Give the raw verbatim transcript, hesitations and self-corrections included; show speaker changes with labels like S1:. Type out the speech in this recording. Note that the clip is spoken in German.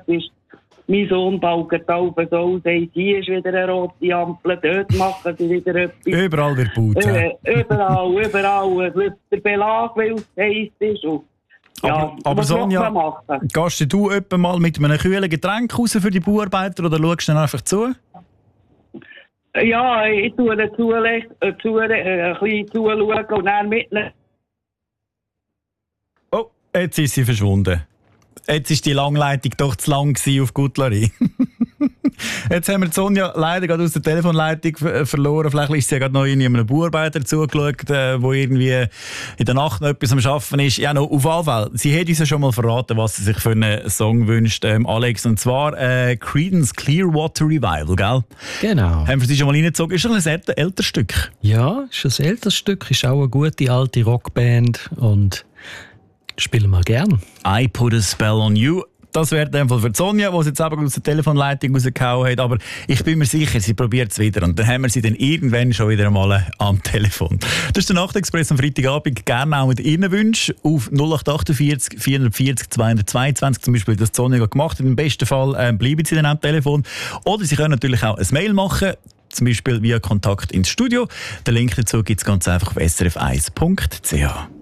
S1: etwas. Mein Sohn baut die Augen so aus, hier ist wieder eine rote Ampel, dort machen sie wieder etwas.
S2: Überall wird gebaut.
S1: Äh, überall, überall. Der Belag, weil es heiß ist. Und
S2: aber
S1: ja,
S2: aber Sonja, gehst du etwa mal mit einem kühlen Getränk raus für die Bauarbeiter oder schaust du dann einfach zu?
S1: Ja, ich tue dazu, äh, zu, äh, ein bisschen zuschauen und dann mitnehmen.
S2: Oh, jetzt ist sie verschwunden. Jetzt war die Langleitung doch zu lang auf Gutlerie. Jetzt haben wir Sonja leider gerade aus der Telefonleitung verloren. Vielleicht ist sie ja gerade noch in einem Bauarbeiter zugeschaut, der irgendwie in der Nacht noch etwas am Arbeiten ist. Ja, noch, auf jeden Fall. Sie hat uns ja schon mal verraten, was sie sich für einen Song wünscht, ähm, Alex. Und zwar äh, Creedence Clearwater Revival, gell?
S3: Genau.
S2: Haben wir sie schon mal reingezogen? Ist schon ein älteres Stück?
S3: Ja, ist ein älteres Stück. Ist auch eine gute alte Rockband. Und spielen wir gern.
S2: I Put a Spell on You. Das wäre in dem Fall für Sonja, die sie jetzt eben aus der Telefonleitung rausgehauen hat. Aber ich bin mir sicher, sie probiert es wieder. Und dann haben wir sie dann irgendwann schon wieder einmal am Telefon. Das ist der Nachtexpress am Freitagabend. Gerne auch mit Ihren Wünschen auf null acht achtundvierzig vierhundertvierzig zweihundertzweiundzwanzig. Zum Beispiel das Sonja gemacht hat. Im besten Fall äh, bleiben sie dann am Telefon. Oder sie können natürlich auch ein Mail machen. Zum Beispiel via Kontakt ins Studio. Den Link dazu gibt es ganz einfach auf s r f eins punkt c h.